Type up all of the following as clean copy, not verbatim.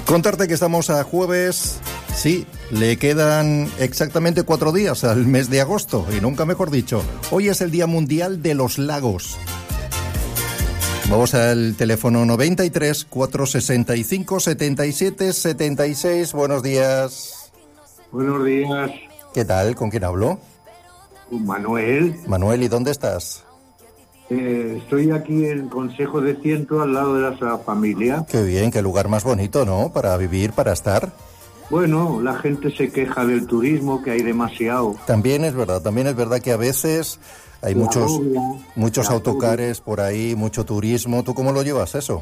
Contarte que estamos a jueves, sí, le quedan exactamente 4 días al mes de agosto, y nunca mejor dicho. Hoy es el Día Mundial de los Lagos. Vamos al teléfono 93 465 77 76. Buenos días. Buenos días. ¿Qué tal? ¿Con quién hablo? Manuel. Manuel, ¿y dónde estás? Estoy aquí en Consejo de Ciento, al lado de la familia. Qué bien, qué lugar más bonito, ¿no? Para vivir, para estar. Bueno, la gente se queja del turismo, que hay demasiado. También es verdad que a veces hay muchos autocares por ahí, mucho turismo. ¿Tú cómo lo llevas eso?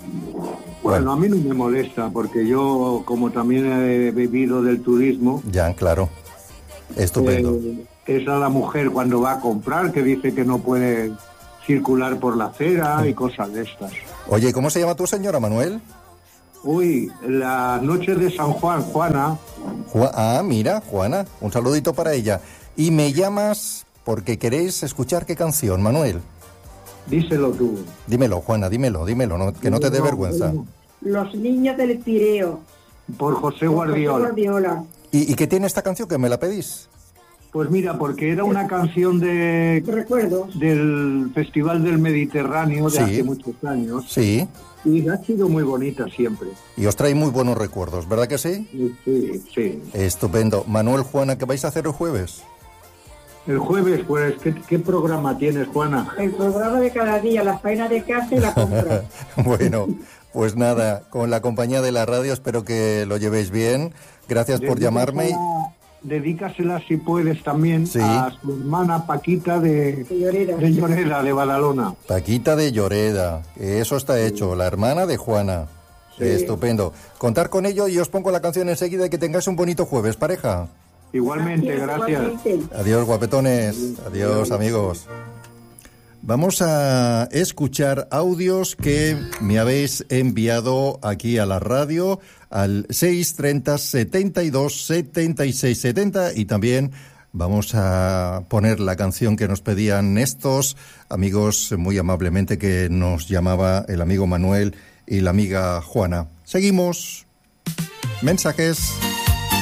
Bueno, a mí no me molesta, porque yo, como también he vivido del turismo... Ya, claro. Estupendo. Es a la mujer cuando va a comprar, que dice que no puede circular por la acera y cosas de estas. Oye, ¿cómo se llama tu señora, Manuel? Uy, las noches de San Juan, Juana. Mira, Juana, un saludito para ella. Y me llamas porque queréis escuchar qué canción, Manuel. Díselo tú. Dímelo, Juana, dímelo, que no te dé vergüenza. Los niños del Pireo. Por José Guardiola. ¿Y qué tiene esta canción que me la pedís? Pues mira, porque era una canción de recuerdos del Festival del Mediterráneo de hace muchos años. Sí. Y ha sido muy bonita siempre. Y os trae muy buenos recuerdos, ¿verdad que sí? Sí. Estupendo. Manuel, Juana, ¿qué vais a hacer el jueves? El jueves, pues, ¿qué programa tienes, Juana? El programa de cada día, la faena de casa y la compra. Bueno, pues nada, con la compañía de la radio espero que lo llevéis bien. Gracias por llamarme. Dedícasela, si puedes, también a su hermana Paquita de Lloreda, de Badalona. Paquita de Lloreda, eso está hecho, la hermana de Juana. Sí. Estupendo. Contar con ello y os pongo la canción enseguida y que tengáis un bonito jueves, pareja. Igualmente, gracias. Adiós, guapetones. Adiós, amigos. Vamos a escuchar audios que me habéis enviado aquí a la radio al 630 72 76 70 y también vamos a poner la canción que nos pedían estos amigos muy amablemente que nos llamaba el amigo Manuel y la amiga Juana. Seguimos. Mensajes.